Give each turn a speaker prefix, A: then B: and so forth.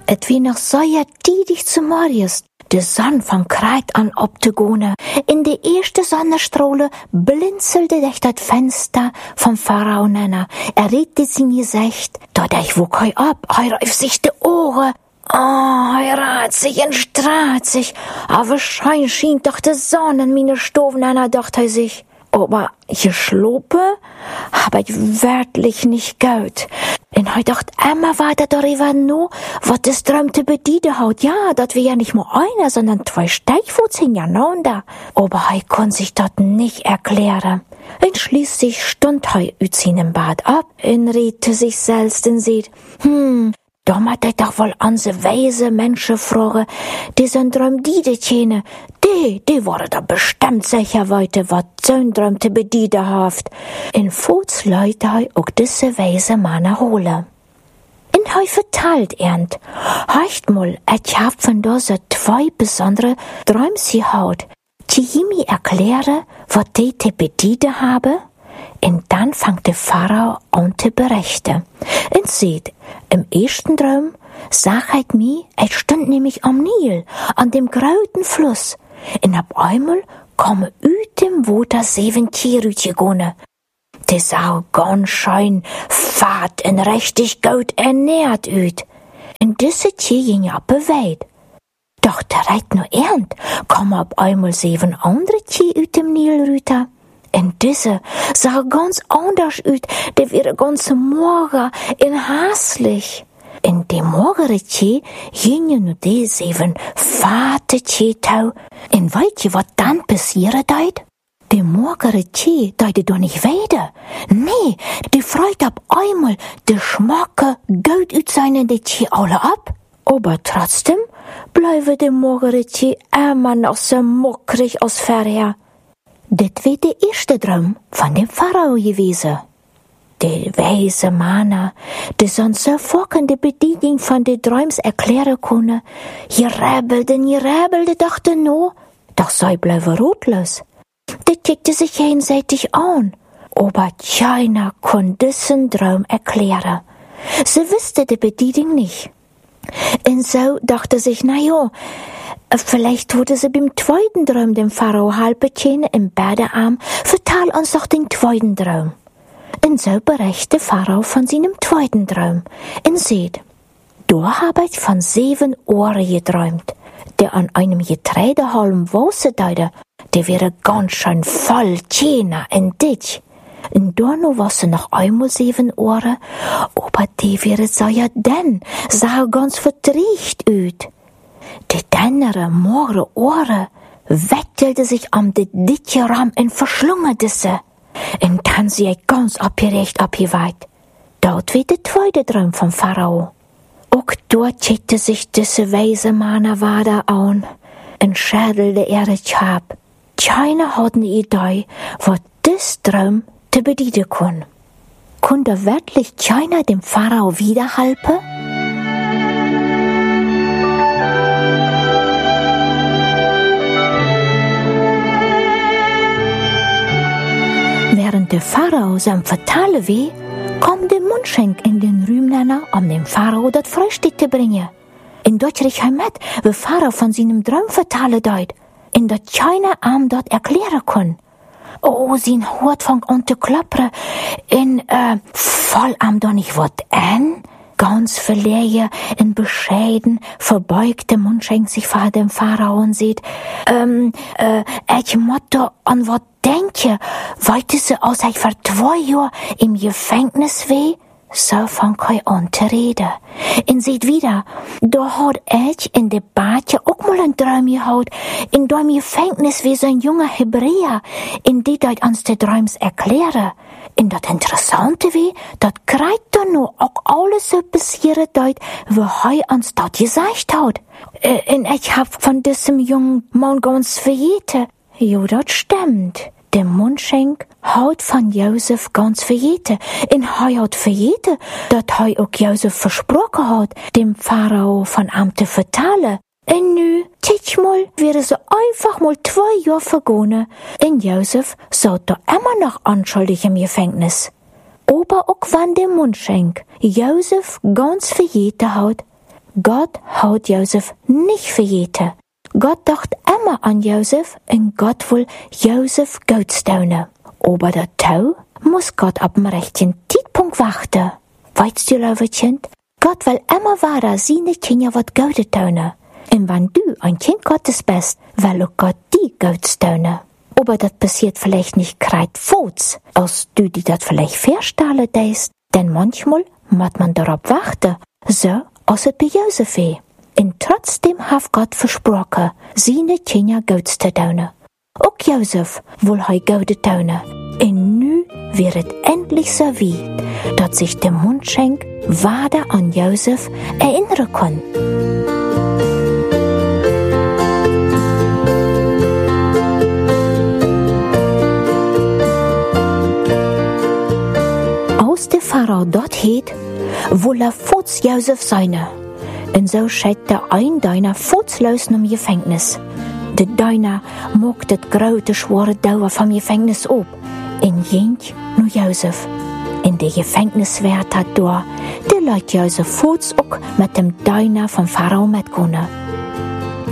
A: Et wie noch so ja tidig zu Marius. De Sonne fang kreit an optegone. In de eerste Sonnenstrole blinzelte durch dat Fenster vom Pharao Nenner. Redte sein Gesicht, dort ich wog hei ab, hei reif sich de Ohren. Hei rat sich und strahlt sich, aber schein schien doch de Sonne in meine Stoven Nenner, dacht hei sich. Aber geschlopen hab ich wirklich nicht gut. Und hei dacht immer weiter darüber no, wat es träumte bediede haut. Ja, dat wär ja nicht nur einer, sondern 2 Steichfuß hintereinander. Aber hei kon sich dat nicht erklären. Und schließlich stund hei üt seinem Bad ab und redte sich selbst und seht, da mat ich doch wohl an se weise Menschen fragen, die so'n Traum diede tjene. Die waren da bestimmt sicher weiter, wat so'n Traum te bediede haft. In Fuß leute hei auch diese weise Mann hole. Und hei verteilt ernt. Heicht mal, ich hab von da so 2 besondere Träums gehaut, die mir erklären, wat die te bediede habe. Und dann fangt der Pharao an zu berichten. Und seht, im ersten Traum sah ich mir, ich stand nämlich am Nil, an dem grauten Fluss. Und ab einmal kommen üt dem Wasser 7 Tiere gegangen. Die sah ganz schön fad und richtig gut ernährt üt. Und diese Tiere gingen ab weit. Doch der reit nur ernt, kommen ab einmal 7 andere Tiere üt dem Nil rüter. Und diese sah ganz anders aus, die wäre ganz mager und hässlich. In dem magere Tee gingen nur die 7 fade Teetau. Und weißt du, was dann passieren deit? Die magere Tee deute doch nicht weiter. Nee, die freut ab einmal die Schmacke gut ut seine die Tee alle ab. Aber trotzdem bleibe die magere Tee immer noch so mockrig als vorher. Dit war der erste Traum von dem Pharao gewesen. Die weise Mann, die sonst so folgende Bedienung von den Träums erklären konnte, gerebelde, dachte no, doch sei bleibe rotlos. Die kickte sich gegenseitig an, aber keiner konnte diesen Traum erklären. Sie wusste die Bedienung nicht. Und so dachte sich, na ja, vielleicht wurde sie beim 2. Traum dem Pharao halbe Tjene im Badearm, vertal uns doch den 2. Traum. Und so berichtet Pharao von seinem 2. Traum. Und seht, da habe ich von 7 Ohren geträumt, der an einem Getreidehalm Wasser deute, der wäre ganz schön voll Tjene und dick. Und da noch was noch einmal 7 Ohren, aber die wäre so ja denn, sah ganz vertricht üt. Die dennere, magere Ohren wettelte sich am de dicke Ramm und verschlungerte sie. Und dann sie ganz abgerecht abgeweiht. Dort wird der 2. Traum vom Pharao. Auch dort schickte sich diese weise Mann Wader an und schädelte ich hab. Keiner hat eine Idee, was das Traum te bedienen kann. Konnte wirklich keiner dem Pharao wiederhelfen? Während der Pharao sein Verteilen weh, kommt der Mundschenk in den Rühmnenner, um dem Pharao das Frühstück zu bringen. In dort kriegt er mit, wie Pharao von seinem Traum verteilen deut, in dat keiner ihm dort erklären kann. Oh, sein Hut fängt an zu klappern, und voll am doch nicht wat an. Ganz verlegen und bescheiden verbeugt der Mundschenk sich vor dem Pharao und sieht, ich Motto an wat denke, wollte sie aus ich vor 2 Jahren im Gefängnis weh? So fang ich an zu reden. Und seht wieder, da hat ich in der Badje auch mal ein Traum gehaut, in dem Gefängnis wie so ein junger Hebräer, in die dort uns die Träums erklären. Und das Interessante wie, das kriegt da nur auch alles so passiert dort, wie er uns dort gesagt hat. Und ich hab von diesem jungen Mann ganz verjeten. Jo, das stimmt. Der Mundschenk hat von Josef ganz verjeten. Und er hat verjeten, dass er auch Josef versprochen hat, dem Pharao von ihm zu verteilen. Und nu, titsch mal, wäre so einfach mal 2 Jahre vergangen. Und Josef saß da immer noch anschuldig im Gefängnis. Aber auch wenn der Mundschenk Josef ganz verjeten hat, Gott hat Josef nicht vergeten. Gott dacht immer an Josef und Gott will Josef gut steunen. Aber dazu muss Gott ab dem rechten Zeitpunkt warten. Weißt du, liebe Kind? Gott will immer weiter seine Kinder was Gutes tun. Und wenn du ein Kind Gottes bist, will auch Gott die Gutes tun. Aber das passiert vielleicht nicht kreidfuß, als du dir das vielleicht vorstellen denkst. Denn manchmal muss man darauf warten, so als es bei Josef war. Und trotzdem hat Gott versprochen, seine Kinder Gutes zu tun. Auch Josef will Gutes tun. Und nu wird es endlich so weit, dass sich der Mundschenk weiter an Josef erinnern kann. Als der Pharao dort hielt, will Fuß Josef sein. Und so schickt der ein Diener fußlos im Gefängnis. Der Diener mag das große, schwere Dauer vom Gefängnis ab und geht nur Josef. In der Gefängniswärter da, der lässt Josef Fuß auch mit dem Diener vom Pharao mitgehen.